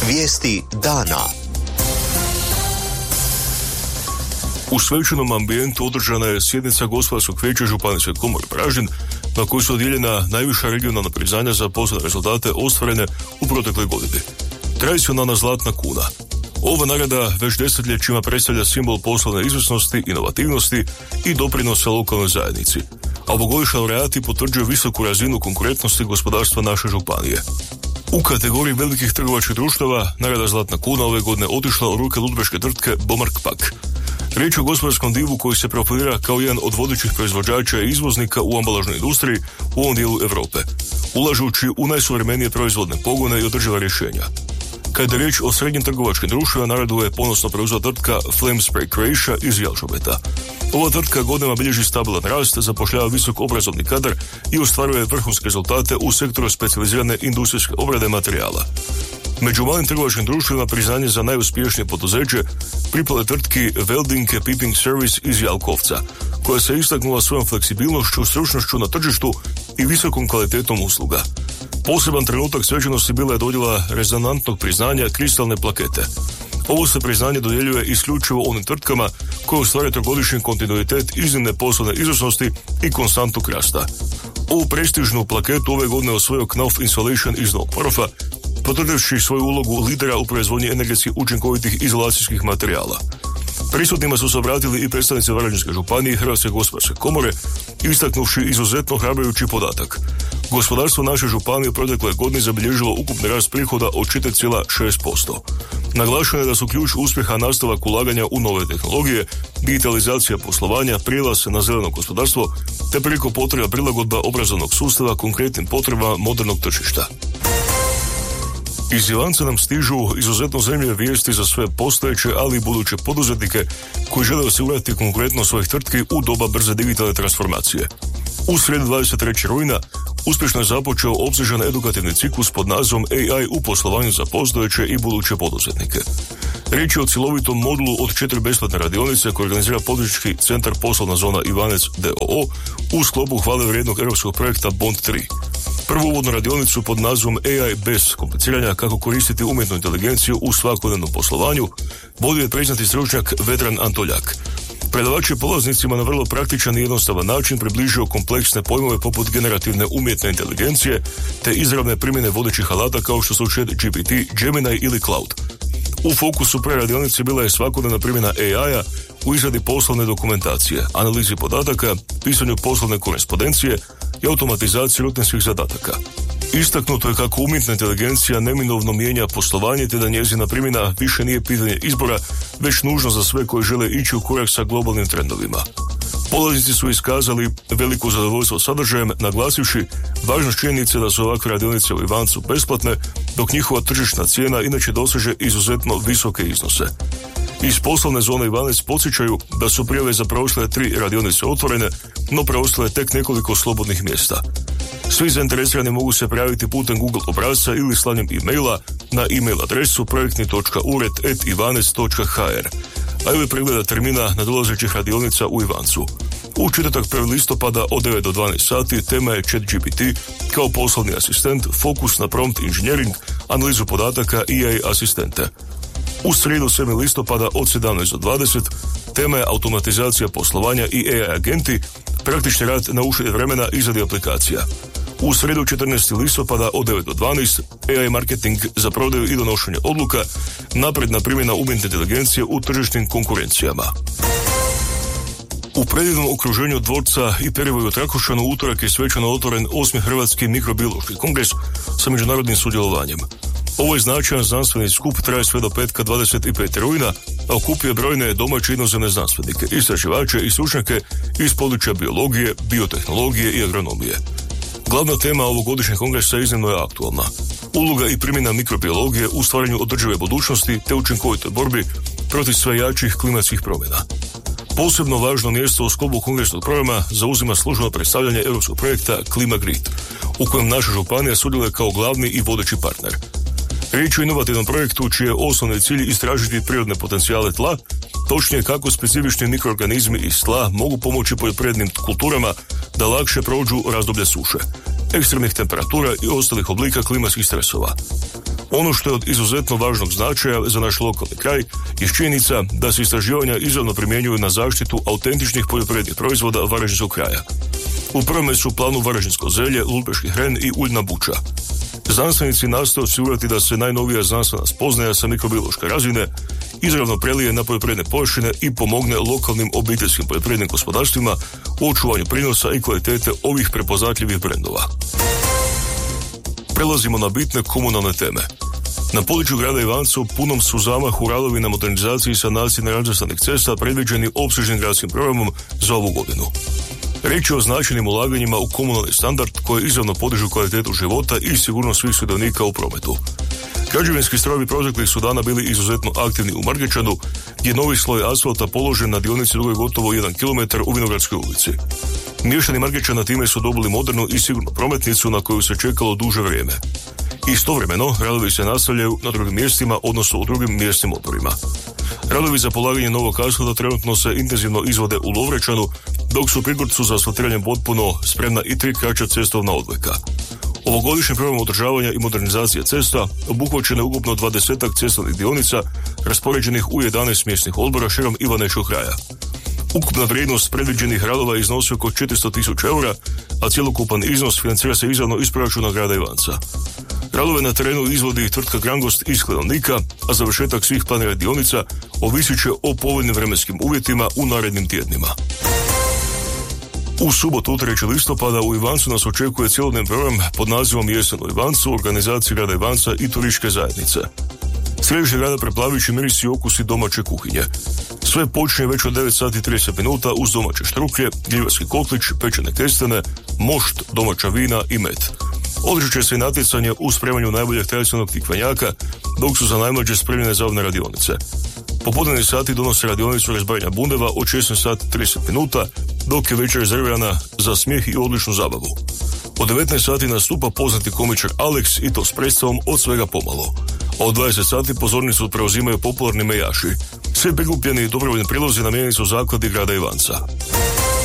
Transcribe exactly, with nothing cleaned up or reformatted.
Vijesti dana. U svečanom ambijentu održana je sjednica Gospodarskog vijeća Županijske komore Varaždin, na kojoj su dodijeljena najviša regionalna priznanja za poslovne rezultate ostvarene u protekloj godini. Tradicionalna zlatna kuna. Ova nagrada već desetljećima predstavlja simbol poslovne izvrsnosti, inovativnosti i doprinosa lokalnoj zajednici, a ovogodišnji laureati potvrđuju visoku razinu konkurentnosti gospodarstva naše županije. U kategoriji velikih trgovačkih društava nagrada Zlatna kuna ove godine otišla u ruke ludbreške tvrtke Bomark Pak. Riječ je o gospodarskom divu koji se profilira kao jedan od vodećih proizvođača i izvoznika u ambalažnoj industriji u ovom dijelu Europe, ulažući u najsuvremenije proizvodne pogone i održiva rješenja. Kada je riječ o srednjim trgovačkim društvima, nagradu je ponosno preuzela tvrtka Flame Spray Croatia iz Jalžabeta. Ova tvrtka godinama bilježi stabilan rast, zapošljava visok obrazovni kadar i ostvaruje vrhunske rezultate u sektoru specijalizirane industrijske obrade materijala. Među malim trgovačkim društvima priznanje za najuspješnije poduzeće pripalo je tvrtki Welding Piping Service iz Jalkovca, koja se istaknula svojom fleksibilnošću, stručnošću na tržištu i visokom kvalitetom usluga. Poseban trenutak svečanosti bila je dodjela rezonantnog priznanja kristalne plakete. Ovo se priznanje dodjeljuje isključivo onim tvrtkama koje ostvaraju trogodišnji kontinuitet iznimne poslovne izvrsnosti i konstantnog rasta. Ovu prestižnu plaketu ove godine osvojio Knauf Insulation iz Novog Porfa, potvrdivši svoju ulogu lidera u proizvodnji energetski učinkovitih izolacijskih materijala. Prisutnima su se obratili i predstavnici Varaždinske županije i Hrvatske gospodarske komore, istaknuvši izuzetno hrabrujući podatak. Gospodarstvo naše županije u protekloj godini zabilježilo ukupni rast prihoda od četiri zarez šest posto. Naglašeno je da su ključ uspjeha nastavak ulaganja u nove tehnologije, digitalizacija poslovanja, prijelaz na zeleno gospodarstvo, te preko potreba prilagodba obrazovnog sustava konkretnim potrebama modernog tržišta. Iz Ivanca nam stižu izuzetno zanimljive vijesti za sve postojeće, ali i buduće poduzetnike koji žele osigurati konkurentnost svojih tvrtki u doba brze digitalne transformacije. U srijedu dvadeset trećeg rujna uspješno je započeo opsežan edukativni ciklus pod nazivom A I u poslovanju za postojeće i buduće poduzetnike. Riječ je o cjelovitom modulu od četiri besplatne radionice koje organizira poduzetnički centar Poslovna zona Ivanec d o o u sklopu hvale vrijednog europskog projekta Bond tri. Prvu uvodnu radionicu pod nazivom A I bez kompliciranja kako koristiti umjetnu inteligenciju u svakodnevnom poslovanju vodio je priznati stručnjak Vedran Antoljak. Predavač je polaznicima na vrlo praktičan i jednostavan način približio kompleksne pojmove poput generativne umjetne inteligencije te izravne primjene vodećih alata kao što su Chat G P T, Gemini ili Cloud. U fokusu pre radionice bila je svakodnevna primjena A I-a u izradi poslovne dokumentacije, analizi podataka, pisanju poslovne korespondencije i automatizaciji rutinskih zadataka. Istaknuto je kako umjetna inteligencija neminovno mijenja poslovanje te da njezina primjena više nije pitanje izbora, već nužno za sve koji žele ići u korak sa globalnim trendovima. Polaznici su iskazali veliko zadovoljstvo sadržajem, naglasivši važnost činjenice da su ovakve radionice u Ivancu besplatne, dok njihova tržišna cijena inače doseže izuzetno visoke iznose. Iz poslovne zone Ivanec podsjećaju da su prijave za preostale tri radionice otvorene, no preostale tek nekoliko slobodnih mjesta. Svi zainteresirani mogu se prijaviti putem Google obrasca ili slanjem e-maila na e-mail adresu projektni točka ured at ivanec točka h r, a ili pregleda termina nadolazećih radionica u Ivancu. U četvrtak prvog listopada od devet do dvanaest sati tema je Chat G P T kao poslovni asistent, fokus na prompt engineering, analizu podataka i A I asistente. U srijedu sedmog listopada od sedamnaest do dvadeset tema je automatizacija poslovanja i A I agenti, praktični rad na uštedi vremena izradi aplikacija. U srijedu četrnaestog listopada od devet do dvanaest A I marketing za prodaju i donošenje odluka, napredna primjena umjetne inteligencije u tržišnim konkurencijama. U predivnom okruženju dvorca i perivoju u Trakošanu utorak je svečano otvoren osmi Hrvatski mikrobiološki kongres sa međunarodnim sudjelovanjem. Ovo je značajan znanstveni skup, traje sve do petka dvadeset petog rujna, a okupuje brojne domaće i inozemne znanstvenike, istraživače i stručnjake iz područja biologije, biotehnologije i agronomije. Glavna tema ovogodišnjeg kongresa iznimno je aktualna. Uloga i primjena mikrobiologije u stvaranju održive budućnosti te učinkovitoj borbi protiv sve jačih klimatskih promjena. Posebno važno mjesto u sklopu kongresnog programa zauzima službeno predstavljanje europskog projekta Klimagrid, u kojem naša županija sudjeluje kao glavni i vodeći partner. Riječ je o inovativnom projektu čiji je osnovni cilj istražiti prirodne potencijale tla, točnije kako specifični mikroorganizmi iz tla mogu pomoći poljoprivrednim kulturama da lakše prođu razdoblje suše, ekstremnih temperatura i ostalih oblika klimatskih stresova. Ono što je od izuzetno važnog značaja za naš lokalni kraj je činjenica da se istraživanja izravno primjenjuju na zaštitu autentičnih poljoprivrednih proizvoda varaždinskog kraja. U prvome su u planu varaždinsko zelje, lulbeški hren i uljna buča. Znanstvenici nastoje osigurati da se najnovija znanstvena spoznaja sa mikrobiološke razine izravno prelije na poljoprivredne površine i pomogne lokalnim obiteljskim poljoprivrednim gospodarstvima u očuvanju prinosa i kvalitete ovih prepoznatljivih brendova. Prelazimo na bitne komunalne teme. Na području grada Ivanca u punom su zamahu radovi na modernizaciji i sanaciji nerazvrstanih cesta predviđeni opsežnim gradskim programom za ovu godinu. Riječ je o značajnim ulaganjima u komunalni standard koji izravno podižu kvalitetu života i sigurnost svih sudionika u prometu. Građevinski strojevi proteklih su dana bili izuzetno aktivni u Margečanu, gdje je novi sloj asfalta položen na dionici dugoj gotovo jedan kilometar u Vinogradskoj ulici. Mještani Margečana time su dobili modernu i sigurnu prometnicu na koju se čekalo duže vrijeme. Istovremeno, radovi se nastavljaju na drugim mjestima, odnosno u drugim mjesnim odborima. Radovi za polaganje novog asfalta trenutno se intenzivno izvode u Lovrečanu, dok su u Prigorcu za asfaltiranjem potpuno spremna i tri kraća cestovna odvojka. Ovogodišnji program održavanja i modernizacije cesta obuhvaćeno je ukupno dvadesetak cestovnih dionica raspoređenih u jedanaest mjesnih odbora širom Ivanečkog kraja. Ukupna vrijednost predviđenih radova iznosi oko četiristo tisuća eura, a cjelokupan iznos financira se izravno iz proračuna grada Ivanca. Radove na terenu izvodi tvrtka Grangost iz Klenovnika, a završetak svih planiranih dionica ovisit će o povoljnim vremenskim uvjetima u narednim tjednima. U subotu trećeg listopada u Ivancu nas očekuje cjelodnevni program pod nazivom Jesen u Ivancu, organizacije grada Ivanca i turističke zajednice. Središte grada preplavit će miris i okusi domaće kuhinje. Sve počinje već od devet sati i trideset minuta uz domaće štruklje, gljivarski kotlić, pečene kestene, mošt, domaća vina i med. Održat će se i natjecanje u spremanju najboljeg tradicionalnog tikvanjaka, dok su za najmlađe spremljene zabavne radionice. Popodnevni sati donose radionicu razbajanja bundeva od šesnaest sati i trideset minuta, dok je večer rezervirana za smijeh i odličnu zabavu. Od devetnaest sati nastupa poznati komičar Alex i to s predstavom Od svega pomalo. A od dvadeset sati pozornicu preuzimaju popularni mejaši. Sve prikupljeni i dobrovoljni prilozi namijenjeni su zakladi grada Ivanca.